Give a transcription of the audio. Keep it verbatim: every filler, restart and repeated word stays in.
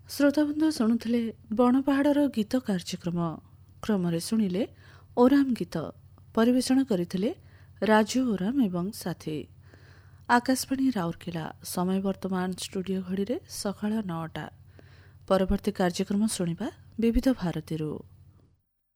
ଶ୍ରୋତାବନ୍ଧୁ ଶୁଣୁଥିଲେ ବଣପାହାଡ଼ର ଗୀତ କାର୍ଯ୍ୟକ୍ରମ। କ୍ରମରେ ଶୁଣିଲେ ଓରାମ ଗୀତ। ପରିବେଷଣ କରିଥିଲେ ରାଜୁ ଓରାମ ଏବଂ ସାଥୀ। ଆକାଶବାଣୀ ରାଉରକେଲା। ସମୟ ବର୍ତ୍ତମାନ ଷ୍ଟୁଡିଓ ଘଡ଼ିରେ ସକାଳ ନଅଟା। ପରବର୍ତ୍ତୀ କାର୍ଯ୍ୟକ୍ରମ ଶୁଣିବା ବିବିଧ ଭାରତୀରୁ।